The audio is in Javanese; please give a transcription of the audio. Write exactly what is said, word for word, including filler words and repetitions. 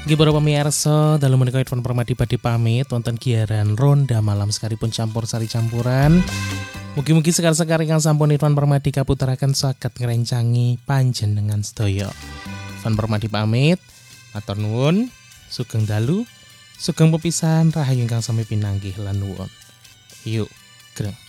Nggih para pamirsa, dalu menika Irfan Permadi badhe pamit wonten giaran ronda malam sekalipun campur sari campuran. Mugi-mugi sekar-sekar ingkang sampun Irfan Permadi kaputeraken saged ngrencangi panjenengan sedaya. Irfan Permadi pamit, matur nuwun, sugeng dalu, sugeng pepisahan rahayu ingkang sami pinanggih lan nuwun. Yuk, greng.